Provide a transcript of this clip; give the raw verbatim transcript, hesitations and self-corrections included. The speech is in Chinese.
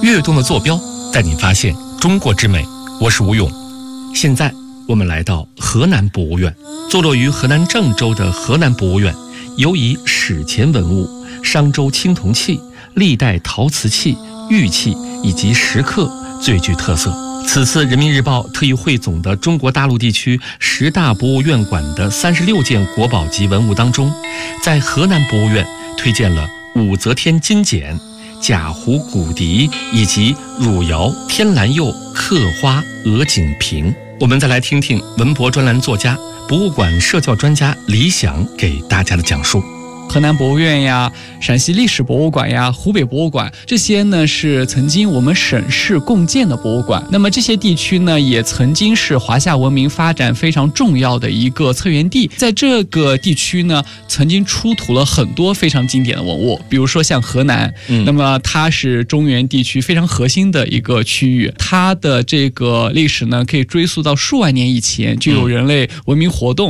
跃动的坐标，带你发现中国之美。我是吴勇。现在我们来到河南博物院，坐落于河南郑州的河南博物院，尤以史前文物、商周青铜器、历代陶瓷器、玉器以及石刻最具特色。此次人民日报特意汇总的中国大陆地区十大博物院馆的三十六件国宝级文物当中，在河南博物院推荐了武则天金简、贾湖骨笛以及汝窑天蓝釉刻花鹅颈瓶。我们再来听听文博专栏作家、博物馆社教专家李想给大家的讲述。 河南博物院呀、陕西历史博物馆呀、湖北博物馆，这些呢是曾经我们省市共建的博物馆。那么这些地区呢，也曾经是华夏文明发展非常重要的一个策源地。在这个地区呢，曾经出土了很多非常经典的文物，比如说像河南，嗯、那么它是中原地区非常核心的一个区域，它的这个历史呢，可以追溯到数万年以前就有人类文明活动。